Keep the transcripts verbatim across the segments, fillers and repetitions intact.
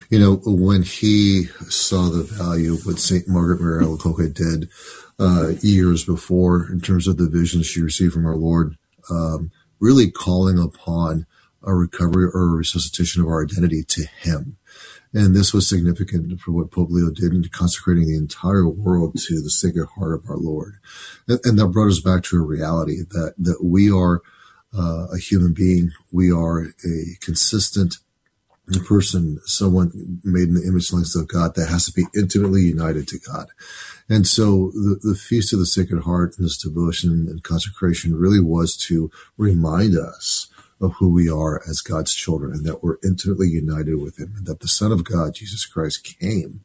You know, when he saw the value of what Saint Margaret Mary Alacoque did uh, years before in terms of the vision she received from our Lord, um, really calling upon a recovery or a resuscitation of our identity to him. And this was significant for what Pope Leo did in consecrating the entire world to the Sacred Heart of our Lord. And, and that brought us back to a reality that, that we are uh, a human being. We are a consistent person, someone made in the image and likeness of God that has to be intimately united to God. And so the, the Feast of the Sacred Heart and this devotion and consecration really was to remind us of who we are as God's children and that we're intimately united with him and that the Son of God, Jesus Christ, came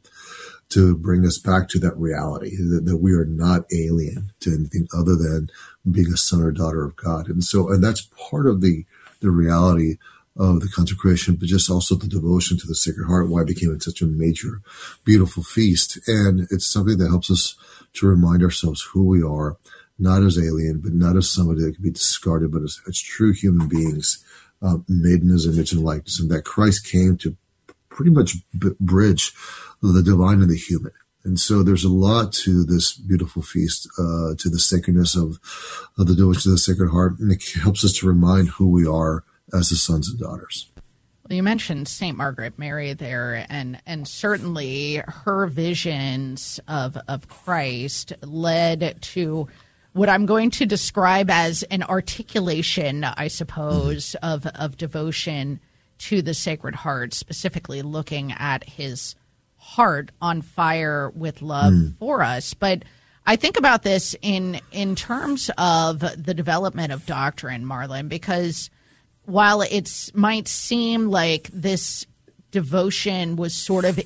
to bring us back to that reality, that, that we are not alien to anything other than being a son or daughter of God. And so, and that's part of the, the reality of the consecration, but just also the devotion to the Sacred Heart, why it became such a major, beautiful feast. And it's something that helps us to remind ourselves who we are, not as alien, but not as somebody that can be discarded, but as, as true human beings, uh, made in his image and likeness, and that Christ came to pretty much b- bridge the divine and the human. And so there's a lot to this beautiful feast, uh, to the sacredness of, of the devotion to the Sacred Heart, and it helps us to remind who we are as the sons and daughters. Well, you mentioned Saint Margaret Mary there, and and certainly her visions of of Christ led to what I'm going to describe as an articulation, I suppose, mm-hmm. of of devotion to the Sacred Heart, specifically looking at his heart on fire with love mm. for us. But I think about this in in terms of the development of doctrine, Marlon, because while it might seem like this devotion was sort of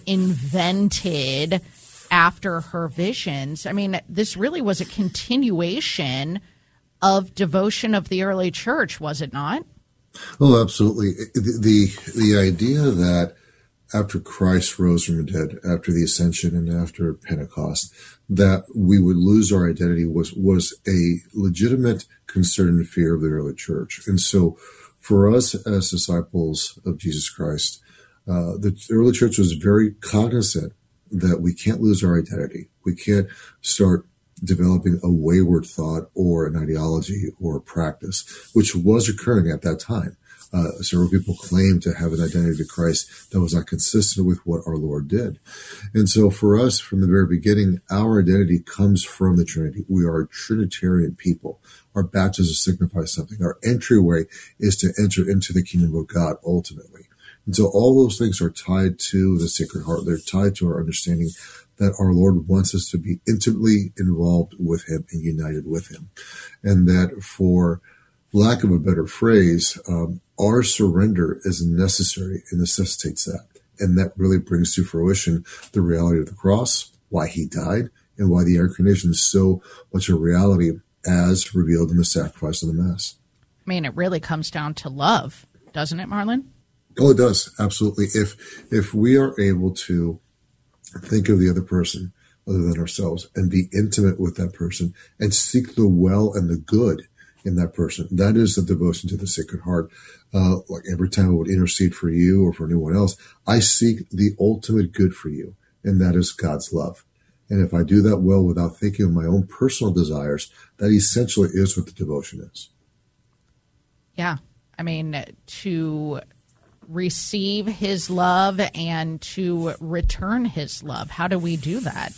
invented after her visions, I mean, this really was a continuation of devotion of the early church, was it not? Oh, absolutely. The, the, the idea that after Christ rose from the dead, after the ascension and after Pentecost, that we would lose our identity was, was a legitimate concern and fear of the early church. And so for us as disciples of Jesus Christ, uh, the early church was very cognizant that we can't lose our identity. We can't start developing a wayward thought or an ideology or a practice, which was occurring at that time. Uh, several people claimed to have an identity to Christ that was not consistent with what our Lord did. And so for us, from the very beginning, our identity comes from the Trinity. We are a Trinitarian people. Our baptism signifies something. Our entryway is to enter into the kingdom of God ultimately. And so all those things are tied to the Sacred Heart. They're tied to our understanding that our Lord wants us to be intimately involved with him and united with him. And that, for lack of a better phrase, um, our surrender is necessary and necessitates that. And that really brings to fruition the reality of the cross, why he died, and why the incarnation is so much a reality as revealed in the sacrifice of the Mass. I mean, it really comes down to love, doesn't it, Marlon? Oh, it does. Absolutely. If, if we are able to think of the other person other than ourselves and be intimate with that person and seek the well and the good in that person, that is the devotion to the Sacred Heart. Uh, like every time I would intercede for you or for anyone else, I seek the ultimate good for you, and that is God's love. And if I do that well without thinking of my own personal desires, that essentially is what the devotion is. Yeah. I mean, to receive his love and to return his love. How do we do that?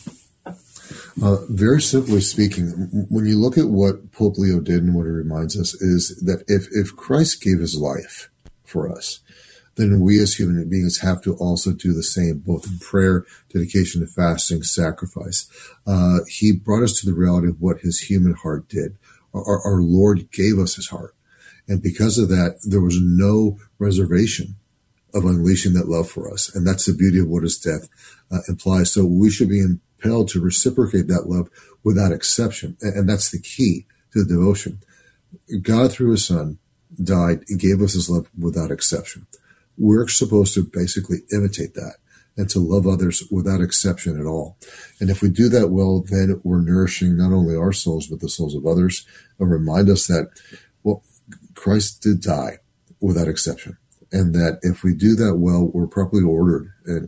Uh, very simply speaking, when you look at what Pope Leo did and what he reminds us is that if, if Christ gave his life for us, then we as human beings have to also do the same, both in prayer, dedication to fasting, sacrifice. Uh, he brought us to the reality of what his human heart did. Our, our Lord gave us his heart. And because of that, there was no reservation of unleashing that love for us. And that's the beauty of what his death uh, implies. So we should be impelled to reciprocate that love without exception. And, and that's the key to the devotion. God, through his son, died and gave us his love without exception. We're supposed to basically imitate that and to love others without exception at all. And if we do that well, then we're nourishing not only our souls, but the souls of others, and remind us that, well, Christ did die without exception. And that if we do that well, we're properly ordered and